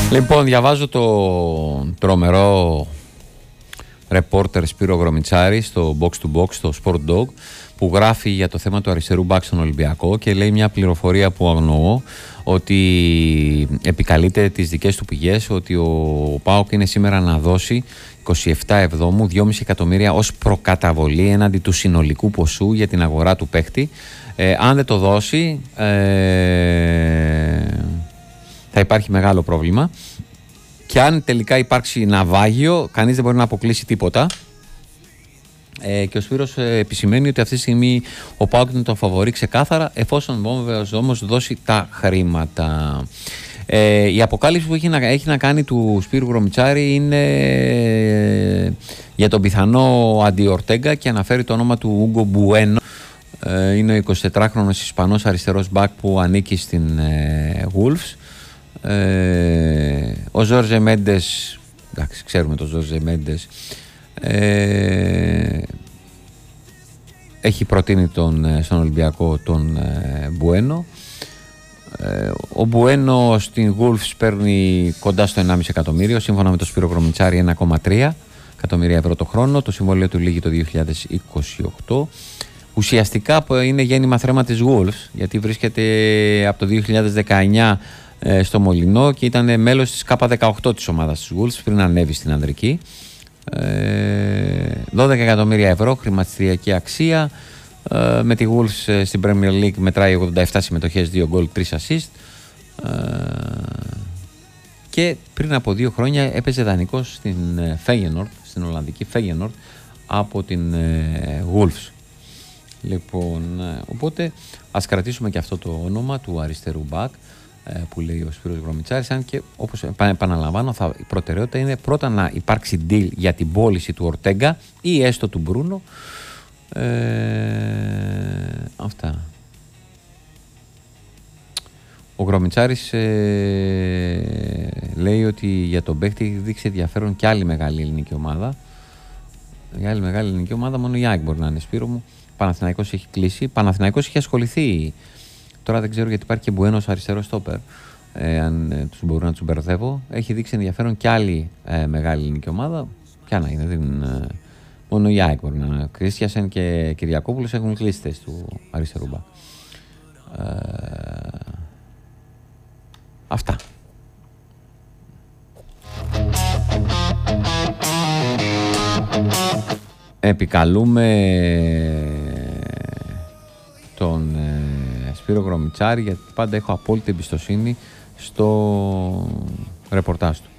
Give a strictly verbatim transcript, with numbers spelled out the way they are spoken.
Λοιπόν, διαβάζω το τρομερό ρεπόρτερ Σπύρο Γρομιτσάρη στο Box to Box, στο Sport Dog, που γράφει για το θέμα του αριστερού μπακ στον Ολυμπιακό και λέει μια πληροφορία που αγνοώ, ότι επικαλείται τις δικές του πηγές, ότι ο ΠΑΟΚ είναι σήμερα να δώσει είκοσι επτά εβδόμου δυόμισι εκατομμύρια ως προκαταβολή έναντι του συνολικού ποσού για την αγορά του παίχτη. Ε, αν δεν το δώσει, ε, θα υπάρχει μεγάλο πρόβλημα. Και αν τελικά υπάρξει ναυάγιο, κανείς δεν μπορεί να αποκλείσει τίποτα. Ε, και ο Σπύρος ε, επισημαίνει ότι αυτή τη στιγμή ο ΠΑΟΚ είναι το φαβορί ξεκάθαρα, εφόσον βέβαιος όμως δώσει τα χρήματα. Ε, η αποκάλυψη που έχει να, έχει να κάνει του Σπύρου Γρομιτσάρη είναι ε, για τον πιθανό αντιορτέγκα και αναφέρει το όνομα του Ούγκο Μπουένο. Ε, είναι ο εικοσιτετράχρονος Ισπανός αριστερός μπακ που ανήκει στην ε, Wolves. Ε, ο Ζόρζε Μέντες, εντάξει, ξέρουμε τον Ζόρζε Μέντες, ε, έχει προτείνει τον, στον Ολυμπιακό τον ε, Μπουένο. ε, ο Μπουένο στην Wolves παίρνει κοντά στο ενάμιση εκατομμύριο, σύμφωνα με τον Σπύρο Γρομιτσάρη ένα κόμμα τρία εκατομμύρια ευρώ το χρόνο. Το συμβόλαιο του λήγει το δύο χιλιάδες είκοσι οκτώ. Ουσιαστικά είναι γέννημα θρέμα της Wolves, γιατί βρίσκεται από το δύο χιλιάδες δεκαεννιά στο Μολυνό και ήταν μέλος της Κάπα δεκαοκτώ της ομάδας της Wolves πριν ανέβει στην ανδρική. δώδεκα εκατομμύρια ευρώ χρηματιστηριακή αξία. Με τη Wolves στην Premier League μετράει ογδόντα επτά συμμετοχές, δύο γκολ, τρία assist. Και πριν από δύο χρόνια έπαιζε δανεικός στην Feyenoord, στην Ολλανδική Feyenoord, από την Wolves. Λοιπόν, οπότε ας κρατήσουμε και αυτό το όνομα του αριστερού μπακ που λέει ο Σπύρος Γρομιτσάρης, αν και όπως επαναλαμβάνω, θα, η προτεραιότητα είναι πρώτα να υπάρξει deal για την πώληση του Ορτέγκα ή έστω του Μπρούνο. Ε, αυτά. Ο Γρομιτσάρης ε, λέει ότι για τον παίχτη έχει δείξει ενδιαφέρον και άλλη μεγάλη ελληνική ομάδα. Η άλλη μεγάλη ελληνική ομάδα μόνο η ΑΕΚ μπορεί να είναι, Σπύρο μου. Παναθηναϊκός έχει κλείσει. Παναθηναϊκός έχει ασχοληθεί. Τώρα δεν ξέρω γιατί υπάρχει και Μπουένος αριστερό στόπερ. Ε, αν ε, τους μπορώ να τους μπερδεύω. Έχει δείξει ενδιαφέρον και άλλη ε, μεγάλη ελληνική ομάδα. Ποια να είναι, δεν, ε, μόνο η ΑΕΚ μπορεί να είναι. Κρίστιασεν και Κυριακόπουλος έχουν κλείσει θέση του αριστερού μπακ. Ε, αυτά. Επικαλούμε τον ε, Σπύρο Γρομιτσάρη, γιατί πάντα έχω απόλυτη εμπιστοσύνη στο ρεπορτάζ του.